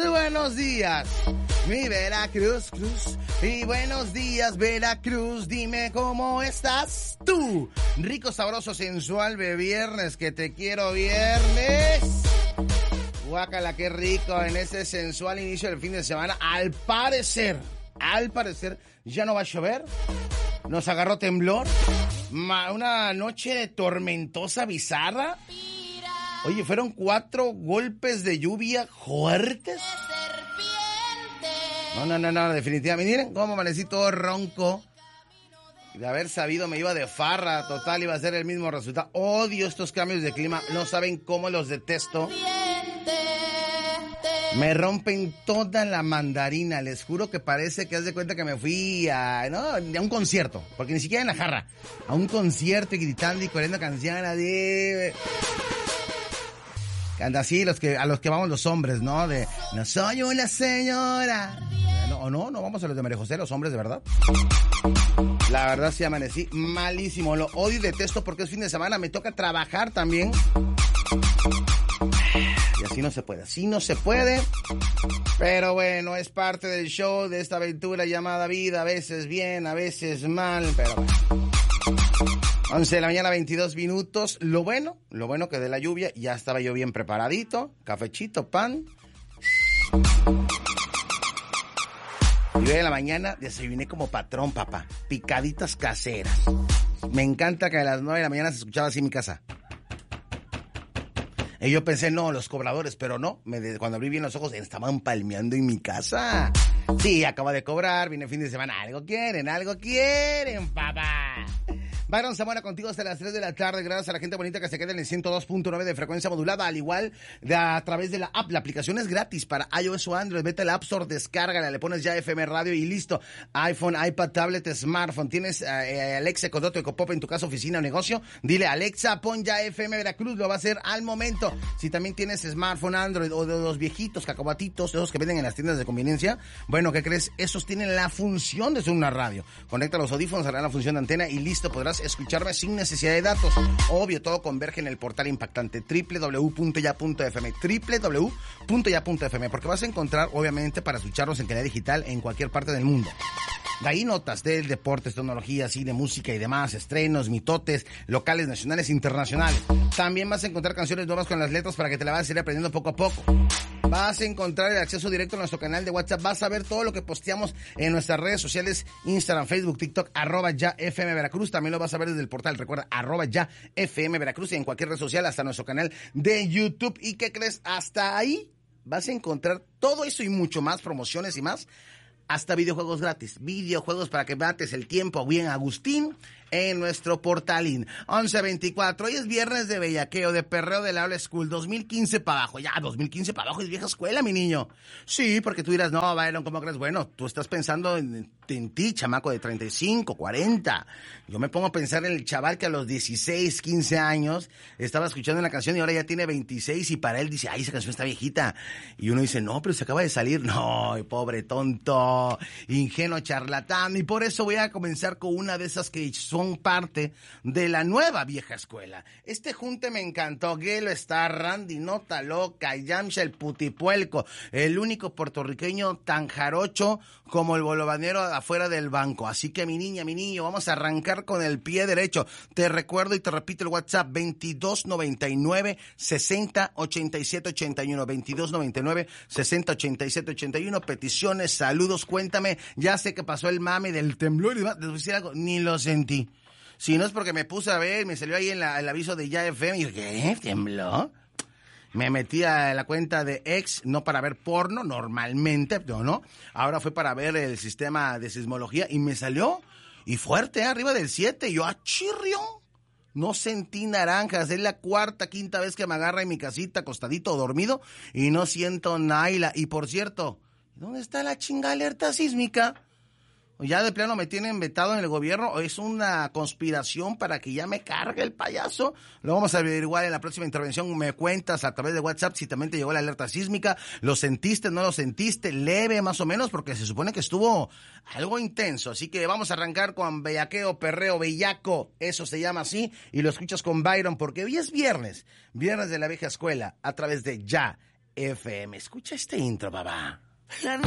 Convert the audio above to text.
buenos días, mi Veracruz, Cruz. Y buenos días, Veracruz, dime cómo estás tú. Rico, sabroso, sensual, de viernes, que te quiero viernes. Guácala, qué rico en este sensual inicio del fin de semana. Al parecer, ya no va a llover. Nos agarró temblor. Una noche tormentosa, bizarra. Oye, fueron 4 golpes de lluvia fuertes. No, definitivamente. Miren cómo amanecí todo ronco. De haber sabido me iba de farra. Total, iba a ser el mismo resultado. Odio estos cambios de clima. No saben cómo los detesto. Me rompen toda la mandarina. Les juro que parece que haz de cuenta que me fui a un concierto. Porque ni siquiera en la jarra. A un concierto y gritando y corriendo canciones de... Anda así a los que vamos los hombres, ¿no? De no soy una señora. No vamos a los de María José, los hombres de verdad. La verdad sí amanecí malísimo. Lo odio y detesto porque es fin de semana. Me toca trabajar también. Y así no se puede. Pero bueno, es parte del show de esta aventura llamada vida. A veces bien, a veces mal, pero bueno. 11 de la mañana, 22 minutos. Lo bueno que de la lluvia ya estaba yo bien preparadito. Cafecito, pan. Y hoy en la mañana desayuné como patrón, papá. Picaditas caseras. Me encanta que a las 9 de la mañana se escuchaba así en mi casa. Y yo pensé, no, los cobradores, pero no. Cuando abrí bien los ojos, estaban palmeando en mi casa. Sí, acabo de cobrar, viene el fin de semana. Algo quieren, papá. Byron Zamora contigo hasta las 3 de la tarde. Gracias a la gente bonita que se queda en el 102.9 de frecuencia modulada, al igual a través de la app. La aplicación es gratis para iOS o Android. Vete al App Store, descárgala, le pones ya FM Radio y listo. iPhone, iPad, tablet, smartphone. Tienes Alexa, Codoto, Ecopop en tu casa, oficina o negocio. Dile, Alexa, pon ya FM Veracruz. Lo va a hacer al momento. Si también tienes smartphone, Android o de los viejitos cacabatitos, esos que venden en las tiendas de conveniencia, bueno, ¿qué crees? Esos tienen la función de ser una radio. Conecta los audífonos, hará la función de antena y listo, podrás escucharme sin necesidad de datos. Obvio, todo converge en el portal impactante www.ya.fm, www.ya.fm, porque vas a encontrar, obviamente, para escucharnos en calidad digital en cualquier parte del mundo. De ahí notas de deportes, tecnología, cine, música y demás, estrenos, mitotes, locales, nacionales, internacionales. También vas a encontrar canciones nuevas con las letras para que te la vas a ir aprendiendo poco a poco. Vas a encontrar el acceso directo a nuestro canal de WhatsApp. Vas a ver todo lo que posteamos en nuestras redes sociales, Instagram, Facebook, TikTok, @YaFM Veracruz. También lo vas a ver desde el portal. Recuerda, @YaFM Veracruz y en cualquier red social, hasta nuestro canal de YouTube. ¿Y qué crees? Hasta ahí vas a encontrar todo eso y mucho más, promociones y más. Hasta videojuegos gratis, videojuegos para que mates el tiempo bien Agustín en nuestro portalín. 11:24, hoy es viernes de bellaqueo, de perreo del Aula School, 2015 para abajo. Ya, 2015 para abajo es vieja escuela, mi niño. Sí, porque tú dirás, no, Byron, ¿cómo crees? Bueno, tú estás pensando en ti, chamaco de 35, 40. Yo me pongo a pensar en el chaval que a los 16, 15 años estaba escuchando una canción y ahora ya tiene 26 y para él dice, ay, esa canción está viejita. Y uno dice, no, pero se acaba de salir. No, pobre tonto, ingenuo charlatán. Y por eso voy a comenzar con una de esas que son parte de la nueva vieja escuela. Este junte me encantó. Gelo está, Randy, Nota Loca, Yamcha el Putipuelco, el único puertorriqueño tan jarocho como el bolobanero afuera del banco. Así que mi niña, mi niño, vamos a arrancar con el pie derecho. Te recuerdo y te repito el WhatsApp, 2299 60 87 81, 2299 60 87 81. Peticiones, saludos, cuéntame. Ya sé que pasó el mame del temblor y demás. Les voy a decir algo, ni lo sentí. Si no es porque me puse a ver, me salió ahí el aviso de Ya FM y dije, ¿qué? ¿Tembló? Me metí a la cuenta de X, no para ver porno, normalmente, ¿no? Ahora fue para ver el sistema de sismología y me salió, y fuerte, arriba del 7, y yo, ¡achirrió! No sentí naranjas, es la cuarta, quinta vez que me agarra en mi casita, acostadito o dormido, y no siento naila. Y por cierto, ¿dónde está la chinga alerta sísmica? ¿Ya de plano me tienen vetado en el gobierno o es una conspiración para que ya me cargue el payaso? Lo vamos a averiguar en la próxima intervención. Me cuentas a través de WhatsApp si también te llegó la alerta sísmica. ¿Lo sentiste, no lo sentiste? Leve más o menos, porque se supone que estuvo algo intenso. Así que vamos a arrancar con bellaqueo, perreo, bellaco. Eso se llama así. Y lo escuchas con Byron porque hoy es viernes. Viernes de la vieja escuela a través de Ya FM. Escucha este intro, papá.